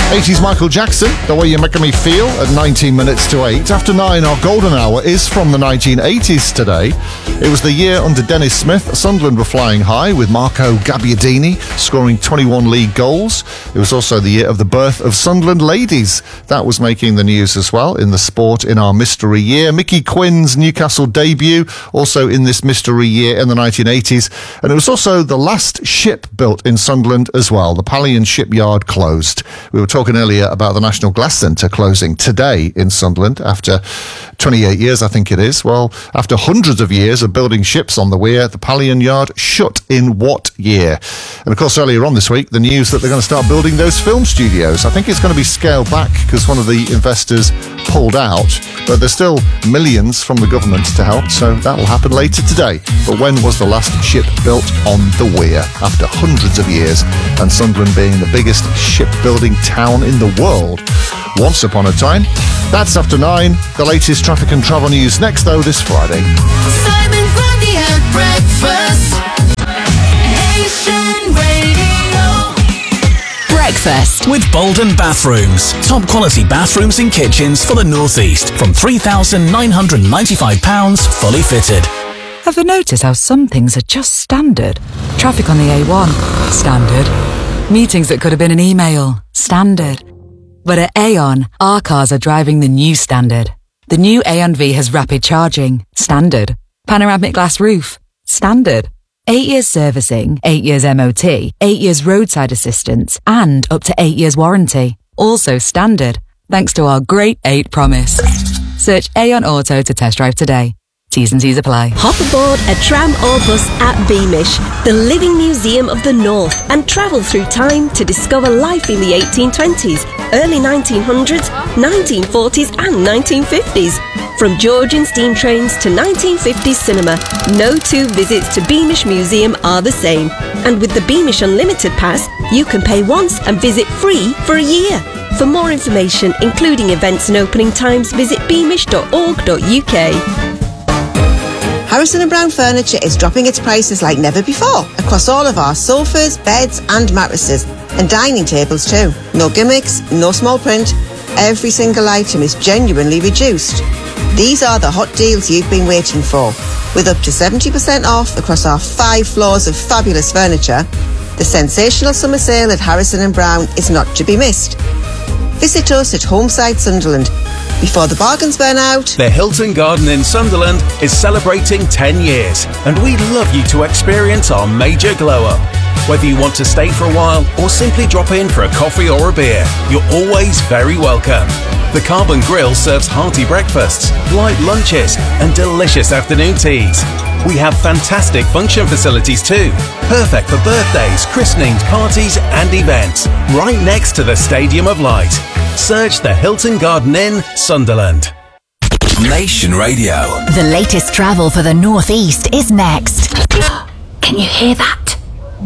80s Michael Jackson, The Way You're Making Me Feel, at 19 minutes to 8. After 9, our golden hour is from the 1980s today. It was the year under Dennis Smith. Sunderland were flying high with Marco Gabbiadini scoring 21 league goals. It was also the year of the birth of Sunderland Ladies. That was making the news as well in the sport in our mystery year. Mickey Quinn's Newcastle debut, also in this mystery year in the 1980s. And it was also the last ship built in Sunderland as well. The Palion shipyard closed. We were talking earlier about the National Glass Centre closing today in Sunderland after 28 years, I think it is. Well, after hundreds of years of building ships on the weir, the Palion yard shut in what year? And of course, earlier on this week, the news that they're going to start building those film studios. I think it's going to be scaled back because one of the investors pulled out, but there's still millions from the government to help, so that will happen later today. But when was the last ship built on the weir? After hundreds of years, and Sunderland being the biggest shipbuilding town in the world once upon a time. That's after 9. The latest traffic and travel news next, though, this Friday. Simon Grundy at breakfast. Nation Radio. Breakfast with Bolden Bathrooms. Top quality bathrooms and kitchens for the North East from £3,995 fully fitted. Ever notice how some things are just standard? Traffic on the A1, standard. Meetings that could have been an email, standard. But at Aon, our cars are driving the new standard. The new Aon V has rapid charging, standard. Panoramic glass roof, standard. 8 years servicing, 8 years MOT, 8 years roadside assistance, and up to 8 years warranty. Also standard, thanks to our Great 8 promise. Search Aon Auto to test drive today. T's and C's apply. Hop aboard a tram or bus at Beamish, the living museum of the North, and travel through time to discover life in the 1820s, early 1900s, 1940s and 1950s. From Georgian steam trains to 1950s cinema, no two visits to Beamish Museum are the same. And with the Beamish Unlimited Pass, you can pay once and visit free for a year. For more information, including events and opening times, visit beamish.org.uk. Harrison & Brown Furniture is dropping its prices like never before across all of our sofas, beds and mattresses, and dining tables too. No gimmicks, no small print. Every single item is genuinely reduced. These are the hot deals you've been waiting for. With up to 70% off across our 5 floors of fabulous furniture, the sensational summer sale at Harrison & Brown is not to be missed. Visit us at Homeside Sunderland. Before the bargains burn out, the Hilton Garden in Sunderland is celebrating 10 years, and we'd love you to experience our major glow-up. Whether you want to stay for a while or simply drop in for a coffee or a beer, you're always very welcome. The Carbon Grill serves hearty breakfasts, light lunches and delicious afternoon teas. We have fantastic function facilities too, perfect for birthdays, christenings, parties and events, right next to the Stadium of Light. Search the Hilton Garden Inn, Sunderland. Nation Radio. The latest travel for the North East is next. Can you hear that?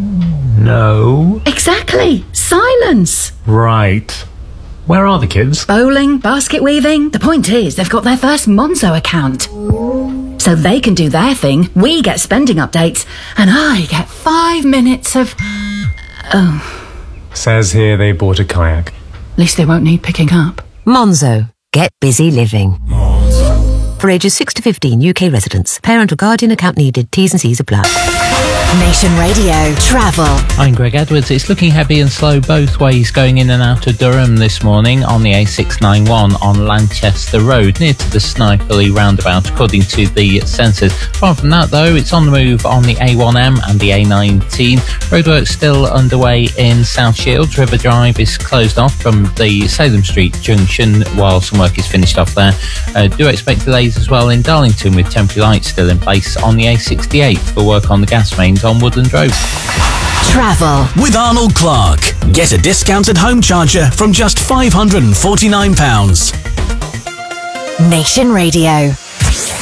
No. Exactly. Silence. Right. Where are the kids? Bowling, basket weaving. The point is, they've got their first Monzo account. So they can do their thing, we get spending updates, and I get 5 minutes of... Oh. Says here they bought a kayak. At least they won't need picking up. Monzo. Get busy living. For ages 6 to 15, UK residents. Parent or guardian account needed. T's and C's apply. Nation Radio Travel. I'm Greg Edwards. It's looking heavy and slow both ways going in and out of Durham this morning on the A691 on Lanchester Road near to the Snipely roundabout according to the sensors. Apart from that though, it's on the move on the A1M and the A19. Roadworks still underway in South Shields. River Drive is closed off from the Salem Street junction while some work is finished off there. Do expect delays as well in Darlington with temporary lights still in place on the A68 for work on the gas mains on Woodland Road. Travel with Arnold Clark. Get a discounted home charger from just £549. Nation Radio.